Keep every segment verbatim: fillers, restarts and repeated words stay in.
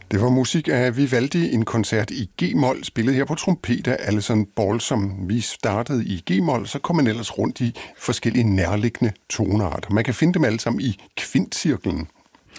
Det var musik af Vivaldi, en koncert i G-mol, spillet her på trompet af Alison Ball, som vi startede i G-mol, så kom man ellers rundt i forskellige nærliggende tonarter. Man kan finde dem alle sammen i kvintcirklen.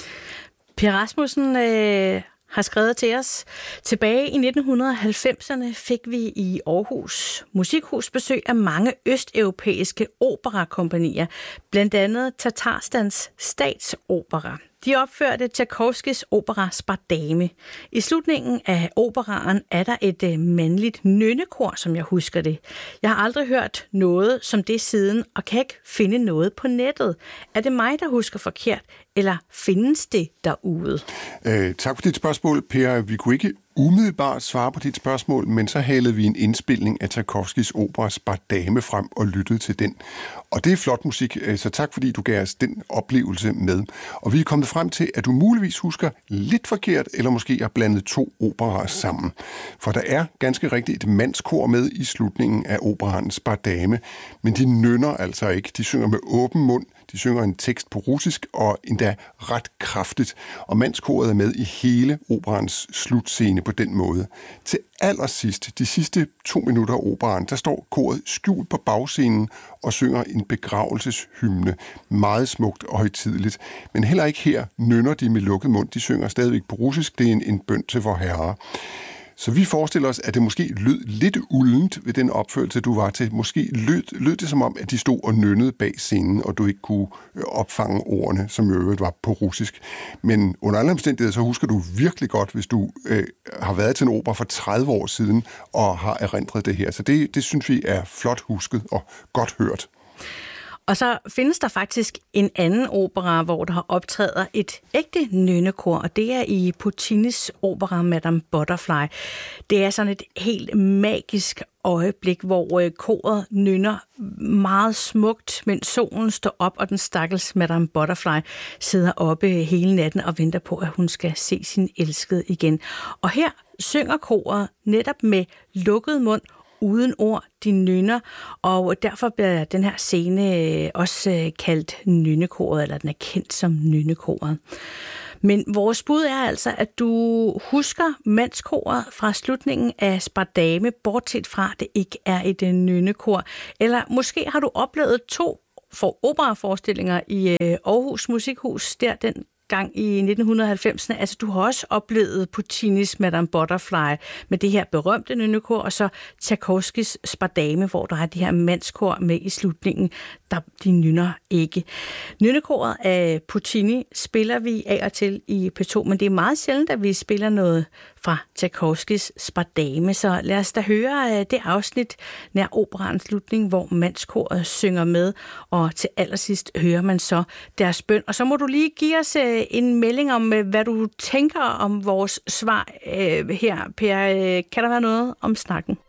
Per Rasmussen øh, har skrevet til os. Tilbage i nitten halvfemserne fik vi i Aarhus Musikhus besøg af mange østeuropæiske operakompagnier, blandt andet Tatarstans Statsopera. De opførte Tchaikovskys opera Spardame. I slutningen af operaen er der et mandligt nynnekor, som jeg husker det. Jeg har aldrig hørt noget som det siden, og kan ikke finde noget på nettet. Er det mig, der husker forkert, eller findes det derude? Øh, tak for dit spørgsmål, Per. Vi kunne ikke umiddelbart svare på dit spørgsmål, men så halede vi en indspilning af Tchaikovskys opera Spardame frem og lyttede til den. Og det er flot musik, så tak fordi du gav os den oplevelse med. Og vi er kommet frem til, at du muligvis husker lidt forkert, eller måske har blandet to operaer sammen. For der er ganske rigtigt et mandskor med i slutningen af operaen Spardame, men de nynner altså ikke. De synger med åben mund, de synger en tekst på russisk og endda ret kraftigt. Og mandskoret er med i hele operaens slutscene på den måde. Til allersidst, de sidste to minutter af operaen, der står koret skjult på bagscenen og synger en begravelseshymne. Meget smukt og højtideligt. Men heller ikke her nynner de med lukket mund. De synger stadigvæk på russisk. Det er en, en bøn til vor Herre. Så vi forestiller os, at det måske lød lidt uldent ved den opførelse, du var til. Måske lød, lød det som om, at de stod og nynnede bag scenen, og du ikke kunne opfange ordene, som i øvrigt var på russisk. Men under alle omstændigheder, så husker du virkelig godt, hvis du øh, har været til en opera for tredive år siden, og har erindret det her. Så det, det synes vi er flot husket og godt hørt. Og så findes der faktisk en anden opera, hvor der optræder et ægte nynnekor, og det er i Puccinis opera Madame Butterfly. Det er sådan et helt magisk øjeblik, hvor koret nynner meget smukt, mens solen står op, og den stakkels Madame Butterfly sidder oppe hele natten og venter på, at hun skal se sin elskede igen. Og her synger koret netop med lukket mund, uden ord, de nynner, og derfor bliver den her scene også kaldt nynnekoret, eller den er kendt som nynnekoret. Men vores bud er altså, at du husker mandskoret fra slutningen af Spardame, bortset fra, at det ikke er et nynnekor. Eller måske har du oplevet to for operaforestillinger i Aarhus Musikhus, der den gang i nitten halvfemserne. Altså, du har også oplevet Puccinis Madame Butterfly med det her berømte nynnekor, og så Tchaikovskys Spardame, hvor der er det her mandskor med i slutningen, der de nynner ikke. Nynnekoret af Puccini spiller vi af og til i P to, men det er meget sjældent, at vi spiller noget fra Tchaikovskys Spardame, så lad os da høre det afsnit nær operaens slutning, hvor mandskoret synger med, og til allersidst hører man så deres bøn. Og så må du lige give os en melding om, hvad du tænker om vores svar her, Per. Kan der være noget om snakken?